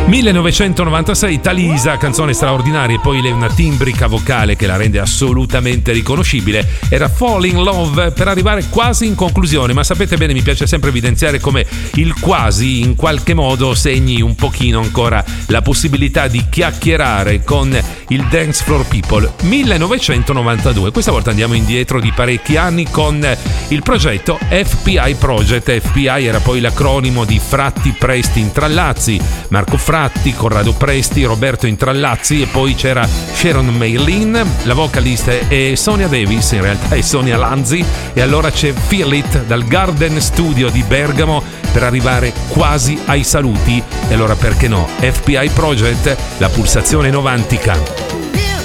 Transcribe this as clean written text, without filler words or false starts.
1996, Talisa, canzone straordinaria e poi una timbrica vocale che la rende assolutamente riconoscibile. Era Fall in Love, per arrivare quasi in conclusione, ma sapete bene, mi piace sempre evidenziare come il quasi in qualche modo segni un pochino ancora la possibilità di chiacchierare con il Dance Floor People. 1992, questa volta andiamo indietro di parecchi anni con il progetto FPI Project. FPI era poi l'acronimo di Fratti Presti Intrallazzi, Marco Fratti, Corrado Presti, Roberto Intrallazzi, e poi c'era Sharon Maylin, la vocalist è Sonia Davis, in realtà è Sonia Lanzi, e allora c'è Feel It dal Garden Studio di Bergamo per arrivare quasi ai saluti. E allora perché no, FPI Project, la pulsazione novantica.